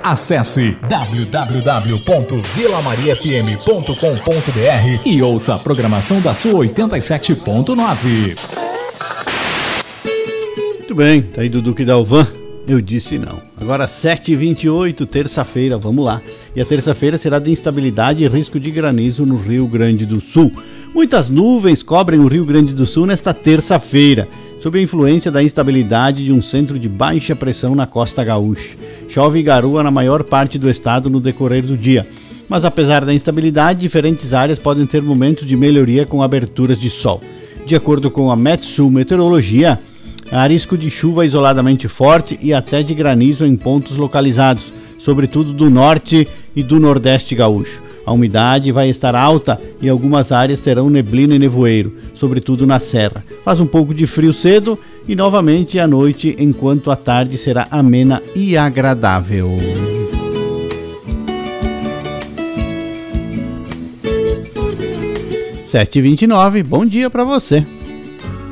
Acesse www.vilamariafm.com.br e ouça a programação da sua 87.9. Muito bem, tá aí Dudu e Dalvan. Eu disse não. Agora 7h28, terça-feira, vamos lá. E a terça-feira será de instabilidade e risco de granizo no Rio Grande do Sul. Muitas nuvens cobrem o Rio Grande do Sul nesta terça-feira, sob a influência da instabilidade de um centro de baixa pressão na costa gaúcha. Chove e garoa na maior parte do estado no decorrer do dia. Mas apesar da instabilidade, diferentes áreas podem ter momentos de melhoria com aberturas de sol. De acordo com a Metsul Meteorologia, há risco de chuva isoladamente forte e até de granizo em pontos localizados, sobretudo do norte e do nordeste gaúcho. A umidade vai estar alta e algumas áreas terão neblina e nevoeiro, sobretudo na serra. Faz um pouco de frio cedo e novamente à noite, enquanto a tarde será amena e agradável. 7h29, bom dia para você.